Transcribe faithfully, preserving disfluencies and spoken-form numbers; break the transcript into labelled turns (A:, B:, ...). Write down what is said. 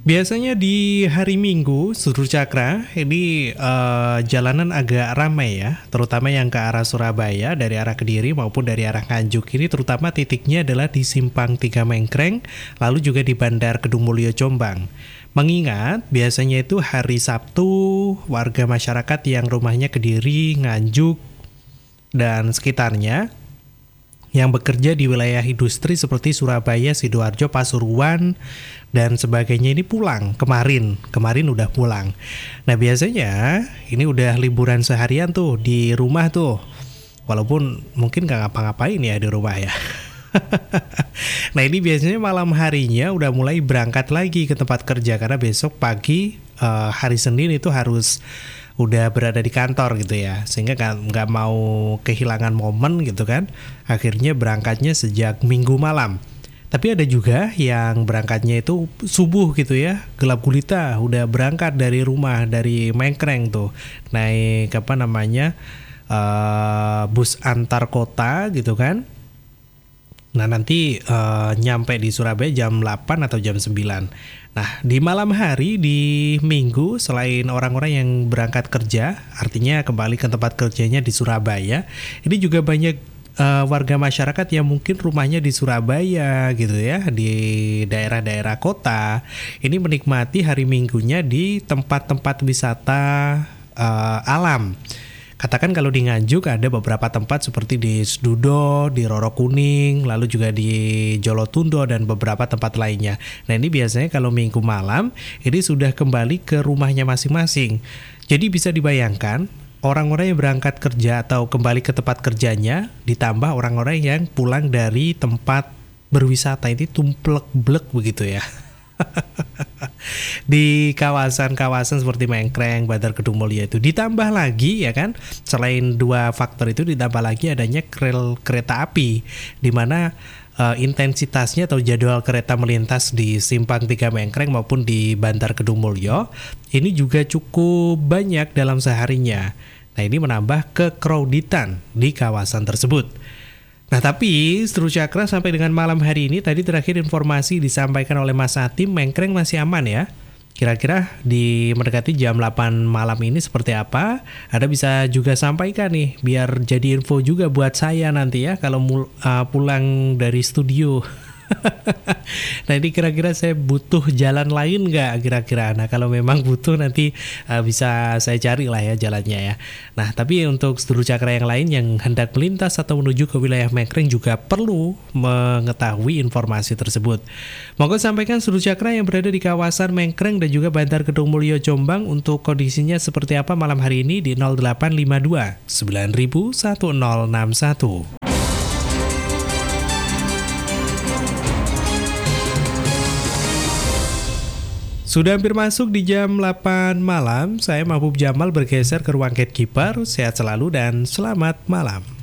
A: Biasanya di hari Minggu, Sudru Cakra, ini eh, jalanan agak ramai ya, terutama yang ke arah Surabaya, dari arah Kediri maupun dari arah Nganjuk. Ini terutama titiknya adalah di Simpang Tiga Mengkreng, lalu juga di Bandar Kedung Mulyo Jombang. Mengingat biasanya itu hari Sabtu, warga masyarakat yang rumahnya Kediri, Nganjuk, dan sekitarnya, yang bekerja di wilayah industri seperti Surabaya, Sidoarjo, Pasuruan, dan sebagainya ini pulang kemarin. Kemarin udah pulang. Nah biasanya ini udah liburan seharian tuh di rumah tuh. Walaupun mungkin gak ngapa-ngapain ya di rumah ya. Nah ini biasanya malam harinya udah mulai berangkat lagi ke tempat kerja. Karena besok pagi uh, hari Senin itu harus udah berada di kantor gitu ya, sehingga nggak mau kehilangan momen gitu kan, akhirnya berangkatnya sejak Minggu malam. Tapi ada juga yang berangkatnya itu subuh gitu ya, gelap gulita udah berangkat dari rumah, dari Mengkreng tuh, naik apa namanya uh, bus antar kota gitu kan. Nah nanti uh, nyampe di Surabaya jam delapan atau jam sembilan. Nah di malam hari di Minggu, selain orang-orang yang berangkat kerja, artinya kembali ke tempat kerjanya di Surabaya, ini juga banyak uh, warga masyarakat yang mungkin rumahnya di Surabaya gitu ya, di daerah-daerah kota, ini menikmati hari Minggunya di tempat-tempat wisata uh, alam. Katakan kalau di Nganjuk ada beberapa tempat seperti di Sedudo, di Roro Kuning, lalu juga di Jolotundo dan beberapa tempat lainnya. Nah ini biasanya kalau Minggu malam ini sudah kembali ke rumahnya masing-masing. Jadi bisa dibayangkan orang-orang yang berangkat kerja atau kembali ke tempat kerjanya ditambah orang-orang yang pulang dari tempat berwisata, ini tumplek-blek begitu ya. Di kawasan-kawasan seperti Mengkreng, Bandar Kedung Mulyo itu ditambah lagi ya kan, selain dua faktor itu ditambah lagi adanya rel kereta api, di mana uh, intensitasnya atau jadwal kereta melintas di Simpang Tiga Mengkreng maupun di Bandar Kedung Mulyo ini juga cukup banyak dalam seharinya. Nah ini menambah kecrowditan di kawasan tersebut. Nah tapi Sudru Cakra sampai dengan malam hari ini, tadi terakhir informasi disampaikan oleh Mas Atim, Mengkreng masih aman ya. Kira-kira di mendekati jam delapan malam ini seperti apa? Anda bisa juga sampaikan nih, biar jadi info juga buat saya nanti ya kalau mul- uh, pulang dari studio. Nah ini kira-kira saya butuh jalan lain nggak kira-kira? Nah kalau memang butuh nanti uh, bisa saya cari lah ya jalannya ya. Nah tapi untuk Sudru Cakra yang lain yang hendak melintas atau menuju ke wilayah Mengkreng juga perlu mengetahui informasi tersebut. Monggo sampaikan Sudru Cakra yang berada di kawasan Mengkreng dan juga Bandar Kedung Mulyo Jombang untuk kondisinya seperti apa malam hari ini di nol delapan lima dua sembilan nol satu nol enam satu. Sudah hampir masuk di jam delapan malam, saya Mahbub Jamal bergeser ke ruang gatekeeper. Sehat selalu dan selamat malam.